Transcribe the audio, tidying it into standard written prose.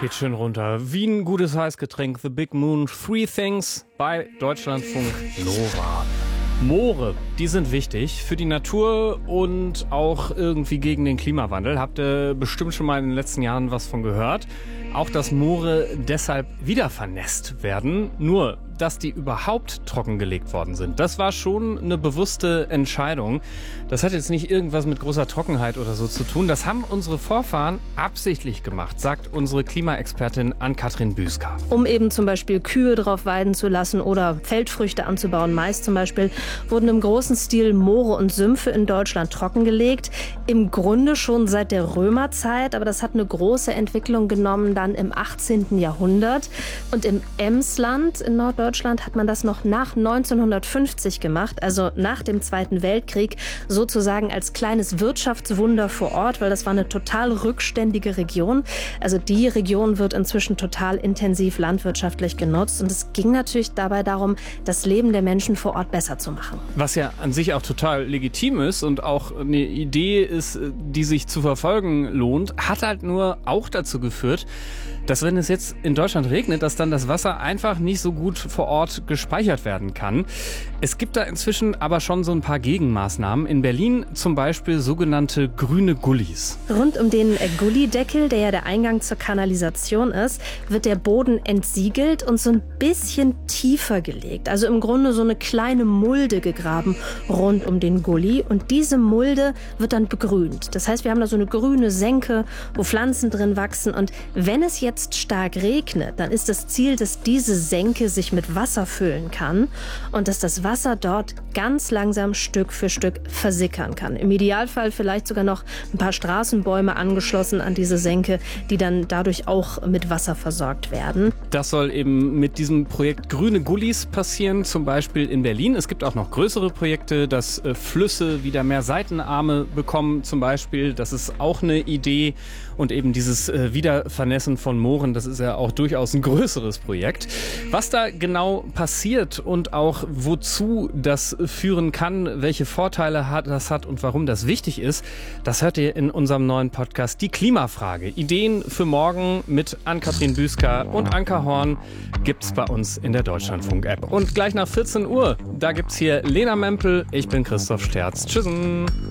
Geht schön runter. Wie ein gutes Heißgetränk. The Big Moon. Three Things bei Deutschlandfunk Nova. Moore, die sind wichtig für die Natur und auch irgendwie gegen den Klimawandel. Habt ihr bestimmt schon mal in den letzten Jahren was von gehört. Auch, dass Moore deshalb wieder vernässt werden. Nur, dass die überhaupt trockengelegt worden sind. Das war schon eine bewusste Entscheidung. Das hat jetzt nicht irgendwas mit großer Trockenheit oder so zu tun. Das haben unsere Vorfahren absichtlich gemacht, sagt unsere Klimaexpertin Ann-Kathrin Büsker. Um eben zum Beispiel Kühe drauf weiden zu lassen oder Feldfrüchte anzubauen, Mais zum Beispiel, wurden im großen Stil Moore und Sümpfe in Deutschland trockengelegt. Im Grunde schon seit der Römerzeit, aber das hat eine große Entwicklung genommen dann im 18. Jahrhundert. Und im Emsland in Norddeutschland hat man das noch nach 1950 gemacht, also nach dem Zweiten Weltkrieg, sozusagen als kleines Wirtschaftswunder vor Ort, weil das war eine total rückständige Region. Also die Region wird inzwischen total intensiv landwirtschaftlich genutzt und es ging natürlich dabei darum, das Leben der Menschen vor Ort besser zu machen. Was ja an sich auch total legitim ist und auch eine Idee ist, die sich zu verfolgen lohnt, hat halt nur auch dazu geführt, dass wenn es jetzt in Deutschland regnet, dass dann das Wasser einfach nicht so gut vor Ort gespeichert werden kann. Es gibt da inzwischen aber schon so ein paar Gegenmaßnahmen. In Berlin zum Beispiel sogenannte grüne Gullis. Rund um den Gullideckel, der ja der Eingang zur Kanalisation ist, wird der Boden entsiegelt und so ein bisschen tiefer gelegt. Also im Grunde so eine kleine Mulde gegraben rund um den Gully. Und diese Mulde wird dann begrünt. Das heißt, wir haben da so eine grüne Senke, wo Pflanzen drin wachsen. Und wenn es jetzt stark regnet, dann ist das Ziel, dass diese Senke sich mit Wasser füllen kann und dass das Wasser dort ganz langsam Stück für Stück versickern kann. Im Idealfall vielleicht sogar noch ein paar Straßenbäume angeschlossen an diese Senke, die dann dadurch auch mit Wasser versorgt werden. Das soll eben mit diesem Projekt Grüne Gullis passieren, zum Beispiel in Berlin. Es gibt auch noch größere Projekte, dass Flüsse wieder mehr Seitenarme bekommen zum Beispiel. Das ist auch eine Idee. Und eben dieses Wiedervernässen von Mooren, das ist ja auch durchaus ein größeres Projekt. Was da genau passiert und auch wozu das führen kann, welche Vorteile das hat und warum das wichtig ist, das hört ihr in unserem neuen Podcast Die Klimafrage. Ideen für morgen mit Ann-Kathrin Büsker und Anka Horn gibt's bei uns in der Deutschlandfunk-App. Und gleich nach 14 Uhr, da gibt's hier Lena Mempel, ich bin Christoph Sterz. Tschüssen!